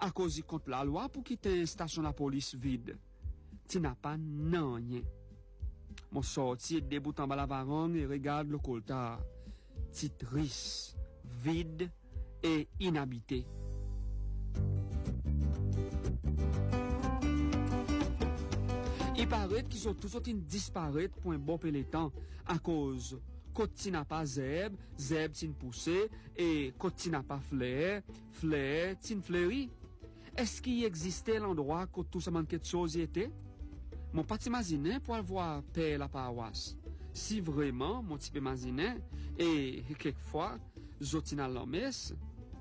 à cause du contre la loi pour quitter une station de la police vide. Tu n'as pas rien. Mon sorti déboute en bas la varangue et regarde le coltard. Tu triste, vide et inhabité. Il paraît qu'ils sont tous disparaître pour un bon pélétan à cause quand tu n'as pas zèbre, zèbre tu poussé et quand tu n'as pas flair, flair tu fleurit. Est-ce qu'il existait l'endroit où tout ça quelque chose y était? Mon pas t'imaginer pour aller voir père la paroisse. Si vraiment mon type imaginer et quelquefois zotina la messe.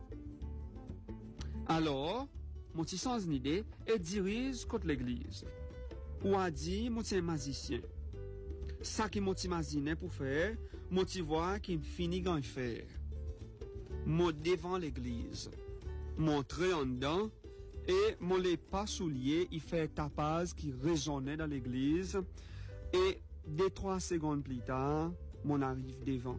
Alors, mon petit sans une idée et dirige contre l'église. Ou a dit mon petit magicien. Ça qui mon imaginé pour faire, mon petit voix qui me finit quand faire. Mon devant l'église. Montrer en dedans et mon les pas souliers, il fait tapage qui résonnait dans l'église et 2-3 secondes plus tard, mon arrive devant.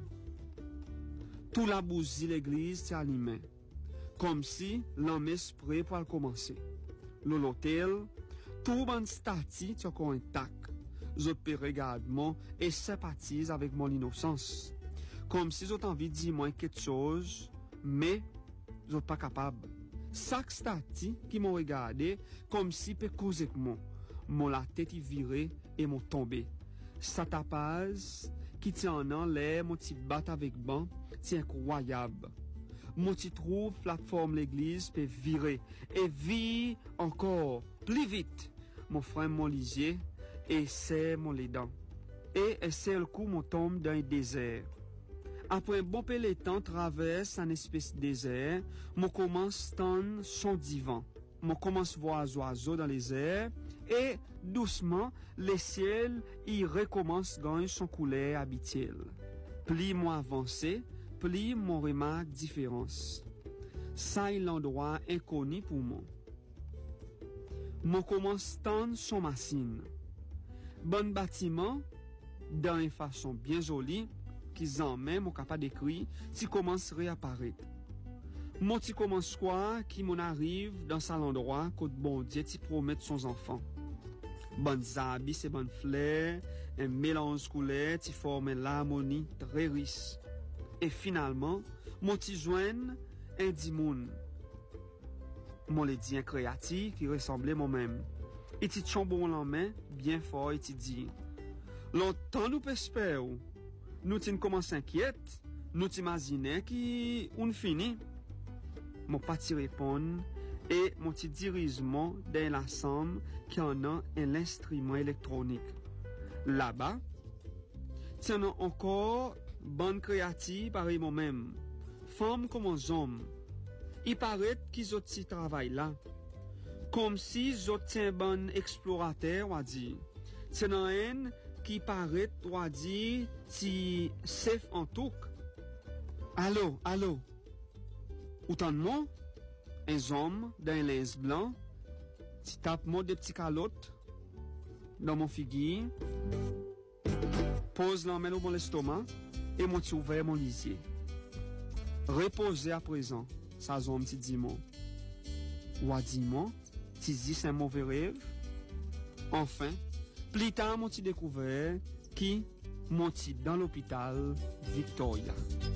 Tout la bougie l'église s'est allumée. Comme si l'homme est prêt pour commencer. L'hôtel, tout bon statut est encore intact. Je peux regarder moi et sympathise avec mon innocence. Comme si j'ai envie de dire moi quelque chose, mais je suis pas capable. Chaque statut qui m'a regardé, comme si peut causer que moi. Mon la tête virée et mon tombé. Ça tapage qui tient en l'air, mon petit bat avec banc, c'est incroyable. Mon petit trouve plateforme l'église peut virer et vit encore plus vite. Mon frère mon lisier et c'est mon les dents. Et c'est le coup mon tombe dans un désert. Après un bon pélétan traverse un espèce de désert, mon commence tendre son divan. Mon commence voir oiseaux dans les airs et doucement le ciel y recommence gagner son couleur habituelle. Plus moi avancé, plus mon remarque différence. Ça est l'endroit inconnu pour moi. Mon commence tendre son machine. Bon bâtiment, dans une façon bien jolie, qui en même mon capable d'écrire, si commence à réapparaître. Mon petit commence quoi qui m'en arrive dans cet endroit que bon Dieu t'y promet son enfant. Bonnes habits, c'est bonnes fleurs, un mélange couleur qui forme l'harmonie très riche. Et finalement, mon petit joint un dimoun. Mon le dit un créatif qui ressemblait moi-même. Et petit chambon en main, bien fort, et tu dit, longtemps nous espère, nous t'in commence inquiète, nous t'imaginons qui on finit. Mon parti répond et mon petit dirigement dans la somme qui en a un instrument électronique. Là-bas, tiens encore bonne créative pareil moi-même, femme comme un homme. Il paraît qu'ils ont ce travail là, comme si j'obtiens bon explorateur ou dit. C'est un qui paraît ou dit si safe en tout. Allô. Autant de moi, un homme dans un linge blanc, qui tape moi des petits calottes dans mon figuier, pose la main au bon estomac et moi tu ouvert mon lisier. Reposez à présent, ça homme ti dit moi. Ou a dit moi, tu dis c'est un mauvais rêve. Enfin, plus tard moi tu découvert qui monte dans l'hôpital Victoria.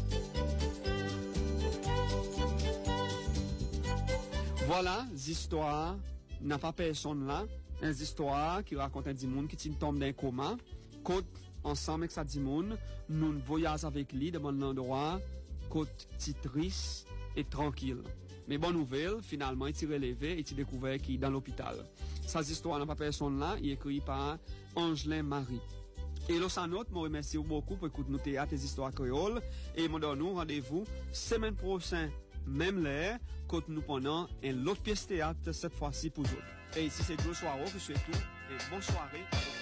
Voilà, l'histoire n'a pas personne là. Une histoire qui raconte un dimoun qui tombe d'un coma. Côte ensemble avec sa dimoun, nous voyageons avec lui dans l'endroit côte triste et tranquille. Mais bonne nouvelle, finalement, il s'est relevé et il découvert qu'il est dans l'hôpital. Sa histoire n'a pas personne là, il est écrit par Angelin Marie. Et là, ça note, je remercie beaucoup pour écouter nos théâtres et histoires créoles. Et je donne rendez-vous semaine prochaine. Même l'air, quand nous prenons un autre pièce théâtre, cette fois-ci pour vous. Et ici, c'est Joe Soiro, que je souhaite tout, et bonne soirée.